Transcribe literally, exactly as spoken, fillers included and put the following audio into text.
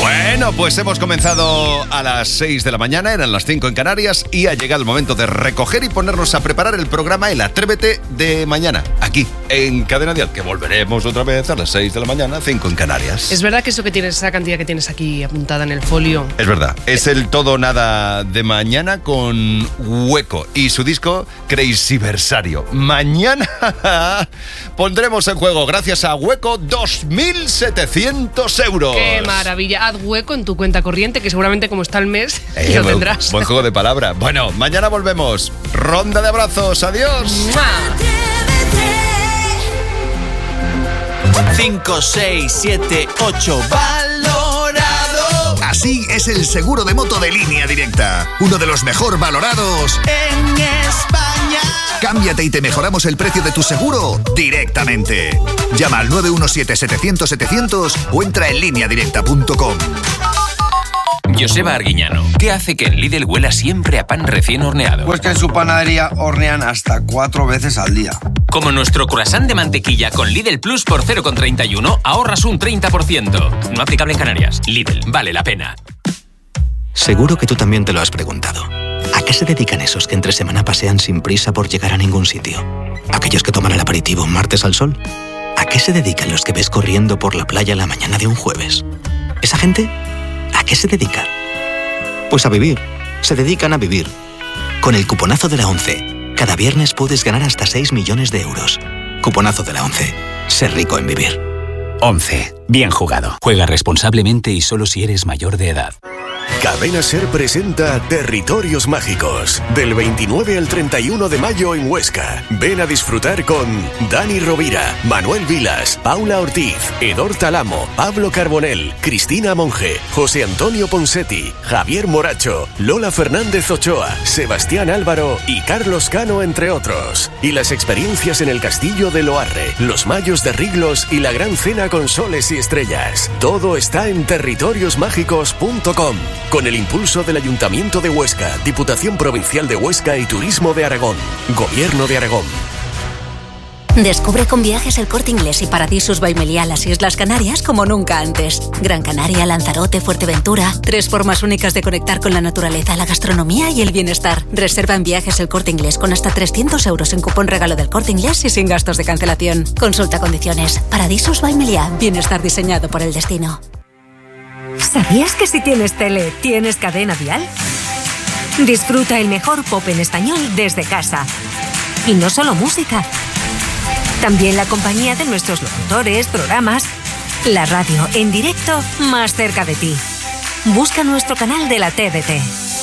Bueno, pues hemos comenzado a las seis de la mañana, eran las cinco en Canarias, y ha llegado el momento de recoger y ponernos a preparar el programa El Atrévete de mañana, aquí, en Cadena Dial, que volveremos otra vez a las seis de la mañana, cinco en Canarias. Es verdad que eso que tienes, esa cantidad que tienes aquí apuntada en el folio... Es verdad, es el todo o nada de mañana con Hueco y su disco Crazyversario. Mañana pondremos en juego, gracias a Hueco, dos mil setecientos euros. ¡Qué maravilla! Haz hueco en tu cuenta corriente, que seguramente como está el mes, eh, lo buen, tendrás. Buen juego de palabra. Bueno, mañana volvemos. Ronda de abrazos. Adiós. cinco, seis, siete, ocho. Valorado. Así es el seguro de moto de Línea Directa. Uno de los mejor valorados en España. Cámbiate y te mejoramos el precio de tu seguro directamente. Llama al nueve uno siete, setecientos, setecientos o entra en línea directa punto com. Joseba Arguiñano, ¿qué hace que en Lidl huela siempre a pan recién horneado? Pues que en su panadería hornean hasta cuatro veces al día. Como nuestro croissant de mantequilla con Lidl Plus por cero coma treinta y uno, ahorras un treinta por ciento. No aplicable en Canarias. Lidl, vale la pena. Seguro que tú también te lo has preguntado. ¿A qué se dedican esos que entre semana pasean sin prisa por llegar a ningún sitio? ¿Aquellos que toman el aperitivo un martes al sol? ¿A qué se dedican los que ves corriendo por la playa la mañana de un jueves? ¿Esa gente? ¿A qué se dedica? Pues a vivir. Se dedican a vivir. Con el cuponazo de la ONCE, cada viernes puedes ganar hasta seis millones de euros. Cuponazo de la ONCE. Ser rico en vivir. ONCE. Bien jugado. Juega responsablemente y solo si eres mayor de edad. Cadena Ser presenta Territorios Mágicos. Del veintinueve al treinta y uno de mayo en Huesca. Ven a disfrutar con Dani Rovira, Manuel Vilas, Paula Ortiz, Edor Talamo, Pablo Carbonell, Cristina Monge, José Antonio Ponsetti, Javier Moracho, Lola Fernández Ochoa, Sebastián Álvaro y Carlos Cano, entre otros. Y las experiencias en el Castillo de Loarre, los Mayos de Riglos y la Gran Cena con soles y estrellas. Todo está en territorios mágicos punto com. Con el impulso del Ayuntamiento de Huesca, Diputación Provincial de Huesca y Turismo de Aragón. Gobierno de Aragón. Descubre con Viajes El Corte Inglés y Paradisus by Meliá las Islas Canarias como nunca antes. Gran Canaria, Lanzarote, Fuerteventura. Tres formas únicas de conectar con la naturaleza, la gastronomía y el bienestar. Reserva en Viajes El Corte Inglés con hasta trescientos euros en cupón regalo del Corte Inglés y sin gastos de cancelación. Consulta condiciones. Paradisus by Meliá. Bienestar diseñado por el destino. ¿Sabías que si tienes tele, tienes Cadena Dial? Disfruta el mejor pop en español desde casa. Y no solo música. También la compañía de nuestros locutores, programas, la radio en directo más cerca de ti. Busca nuestro canal de la T D T.